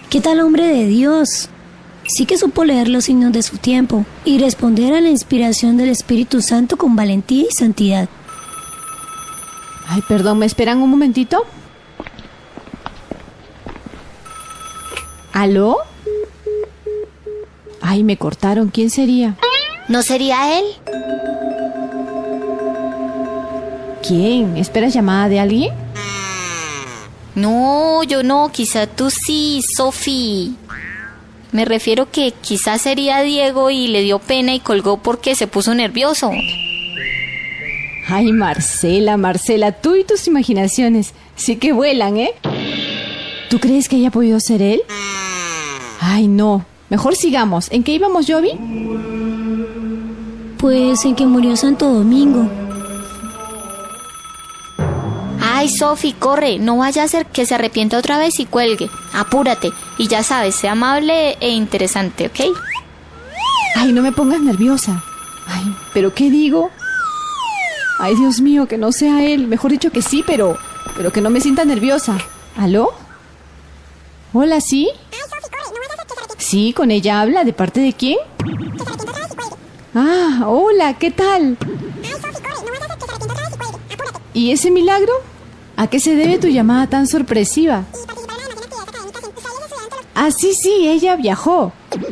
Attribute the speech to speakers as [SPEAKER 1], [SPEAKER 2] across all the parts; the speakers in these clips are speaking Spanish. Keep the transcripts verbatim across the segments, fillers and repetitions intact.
[SPEAKER 1] ¿Qué tal hombre de Dios? Sí que supo leer los signos de su tiempo y responder a la inspiración del Espíritu Santo con valentía y santidad.
[SPEAKER 2] Ay, perdón, ¿me esperan un momentito? ¿Aló? Ay, me cortaron. ¿Quién sería?
[SPEAKER 3] ¿No sería él?
[SPEAKER 2] ¿Quién? ¿Esperas llamada de alguien?
[SPEAKER 3] No, yo no, quizá tú sí, Sofi. Me refiero que quizás sería Diego y le dio pena y colgó porque se puso nervioso.
[SPEAKER 2] Ay, Marcela, Marcela, tú y tus imaginaciones sí que vuelan, ¿eh? ¿Tú crees que haya podido ser él? Ay, no. Mejor sigamos. ¿En qué íbamos, Jovi?
[SPEAKER 1] Pues en que murió Santo Domingo.
[SPEAKER 3] Ay, Sofi, corre, no vaya a ser que se arrepienta otra vez y cuelgue. Apúrate, y ya sabes, sea amable e interesante, ¿ok?
[SPEAKER 2] Ay, no me pongas nerviosa. Ay, ¿pero qué digo? Ay, Dios mío, que no sea él. Mejor dicho que sí, pero, pero que no me sienta nerviosa. ¿Aló? Hola, ¿sí? Sí, con ella habla. ¿De parte de quién? Ah, hola, ¿qué tal? ¿Y ese milagro? ¿A qué se debe tu llamada tan sorpresiva? Ah, sí, sí, ella viajó.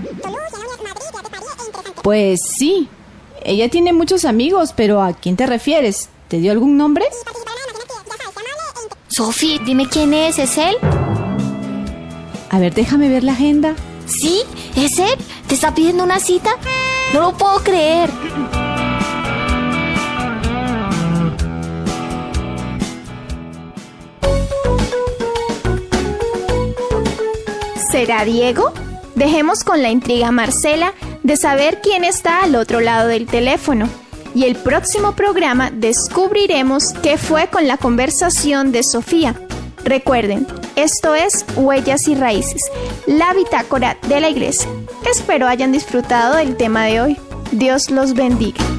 [SPEAKER 2] Pues sí, ella tiene muchos amigos, pero ¿a quién te refieres? ¿Te dio algún nombre?
[SPEAKER 3] Sofi, dime quién es, ¿es él?
[SPEAKER 2] A ver, déjame ver la agenda.
[SPEAKER 3] ¿Sí? ¿Es él? ¿Te está pidiendo una cita? No lo puedo creer.
[SPEAKER 4] ¿Será Diego? Dejemos con la intriga a Marcela de saber quién está al otro lado del teléfono. Y el próximo programa descubriremos qué fue con la conversación de Sofía. Recuerden, esto es Huellas y Raíces, la bitácora de la iglesia. Espero hayan disfrutado del tema de hoy. Dios los bendiga.